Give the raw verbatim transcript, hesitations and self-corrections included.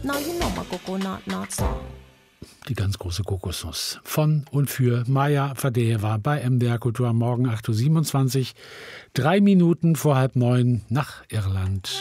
Now you know my coconut not song. Die ganz große Kokosnuss. Von und für Maja Fadejewa bei M D R Kultur am Morgen acht Uhr siebenundzwanzig. Drei Minuten vor halb neun nach Irland.